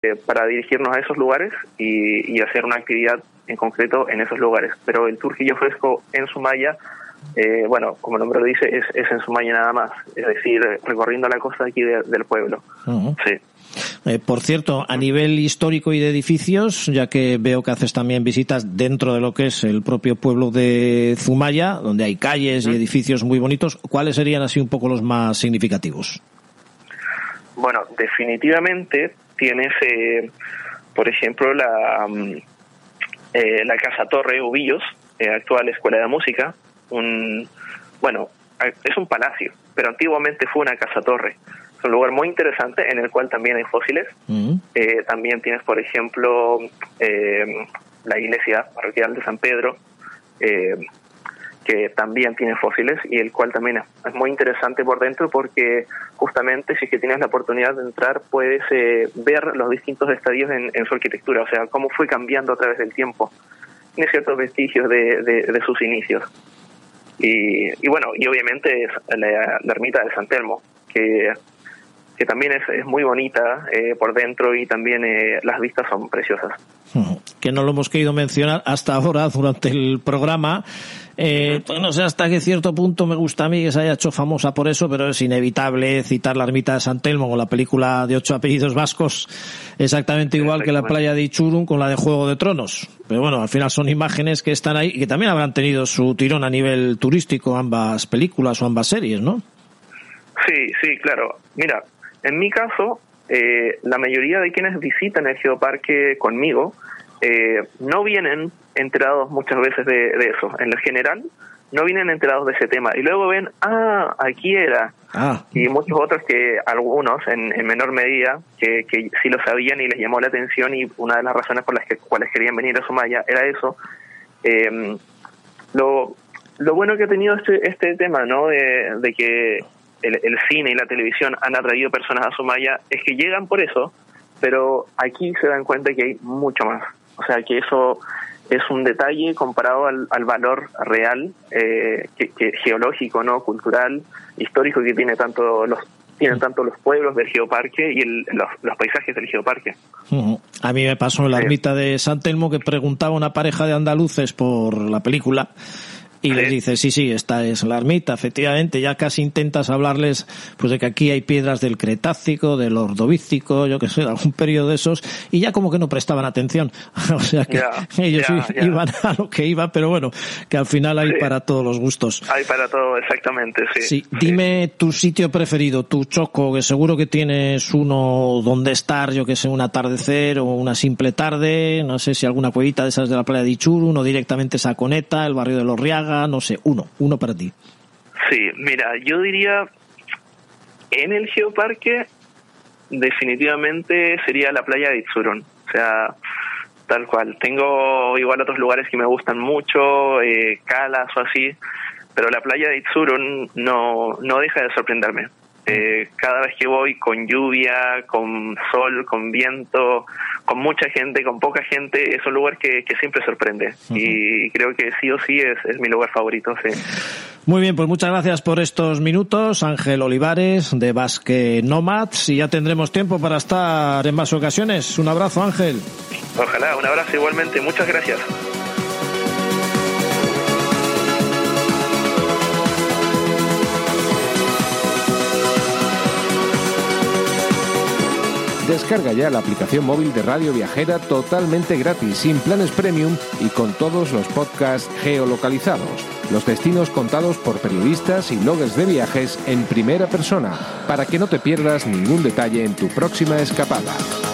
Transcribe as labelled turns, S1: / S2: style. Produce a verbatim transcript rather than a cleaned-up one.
S1: eh, para dirigirnos a esos lugares y, y hacer una actividad en concreto en esos lugares. Pero el tour que yo ofrezco en Zumaya, eh, bueno, como el nombre lo dice, es, es en Zumaya nada más, es decir, recorriendo la costa aquí de, del pueblo. Uh-huh. Sí.
S2: Eh, por cierto, a nivel histórico y de edificios, ya que veo que haces también visitas dentro de lo que es el propio pueblo de Zumaya, donde hay calles y edificios muy bonitos, ¿cuáles serían así un poco los más significativos?
S1: Bueno, definitivamente tienes, eh, por ejemplo, la, eh, la Casa Torre Ubillos, eh, actual Escuela de Música. Un, bueno, es un palacio, pero antiguamente fue una casa torre. Es un lugar muy interesante en el cual también hay fósiles. Uh-huh. Eh, también tienes, por ejemplo, eh, la iglesia parroquial de San Pedro, eh, que también tiene fósiles y el cual también es, es muy interesante por dentro, porque justamente si es que tienes la oportunidad de entrar puedes eh, ver los distintos estadios en, en su arquitectura, o sea, cómo fue cambiando a través del tiempo. Tiene ciertos vestigios de, de, de sus inicios. Y, y bueno, y obviamente es la, la ermita de San Telmo, que que también es, es muy bonita eh, por dentro, y también eh, las vistas son preciosas.
S2: Que no lo hemos querido mencionar hasta ahora durante el programa. Eh, pues no sé hasta qué cierto punto me gusta a mí que se haya hecho famosa por eso, pero es inevitable citar la ermita de San Telmo con la película de ocho apellidos vascos, exactamente igual que la playa de Itxurun con la de Juego de Tronos. Pero bueno, al final son imágenes que están ahí y que también habrán tenido su tirón a nivel turístico, ambas películas o ambas series, ¿no?
S1: Sí, sí, claro. Mira, en mi caso, eh, la mayoría de quienes visitan el geoparque conmigo eh, no vienen enterados muchas veces de, de eso. En lo general, no vienen enterados de ese tema. Y luego ven, ah, aquí era. Ah. Y muchos otros que, algunos en, en menor medida, que, que sí lo sabían y les llamó la atención, y una de las razones por las que, cuales querían venir a Zumaya era eso. Eh, lo, lo bueno que ha tenido este, este tema, ¿no? De, de que El, el cine y la televisión han atraído personas a Zumaya, es que llegan por eso, pero aquí se dan cuenta que hay mucho más. O sea, que eso es un detalle comparado al, al valor real, eh, que, que geológico, no, cultural, histórico, que tiene tanto los tienen tanto los pueblos del geoparque y el, los, los paisajes del geoparque.
S2: Uh-huh. A mí me pasó en la ermita de San Telmo que preguntaba una pareja de andaluces por la película. Y ¿sí? Les dices, sí, sí, esta es la ermita, efectivamente. Ya casi intentas hablarles pues de que aquí hay piedras del Cretácico, del Ordovícico, yo qué sé, algún periodo de esos, y ya como que no prestaban atención. O sea que yeah, ellos yeah, yeah. iban a lo que iban, pero bueno, que al final hay sí. para todos los gustos.
S1: Hay para todo, exactamente, sí.
S2: Sí, dime sí. tu sitio preferido, tu choco, que seguro que tienes uno donde estar, yo que sé, un atardecer o una simple tarde, no sé si alguna cuevita de esas de la playa de Itxurun o directamente Saconeta, el barrio de Los Riaga, no sé, uno, uno para ti.
S1: Sí, mira, yo diría en el geoparque definitivamente sería la playa de Itxurun, o sea, tal cual. Tengo igual otros lugares que me gustan mucho, eh, Calas o así, pero la playa de Itxurun no, no deja de sorprenderme. Eh, cada vez que voy, con lluvia, con sol, con viento, con mucha gente, con poca gente, es un lugar que, que siempre sorprende. Uh-huh. Y creo que sí o sí es, es mi lugar favorito, sí.
S2: Muy bien, pues muchas gracias por estos minutos, Ángel Olivares, de Basque Nomads, y ya tendremos tiempo para estar en más ocasiones. Un abrazo, Ángel.
S1: Ojalá, un abrazo igualmente. Muchas gracias.
S3: Descarga ya la aplicación móvil de Radio Viajera totalmente gratis, sin planes premium y con todos los podcasts geolocalizados. Los destinos contados por periodistas y bloggers de viajes en primera persona, para que no te pierdas ningún detalle en tu próxima escapada.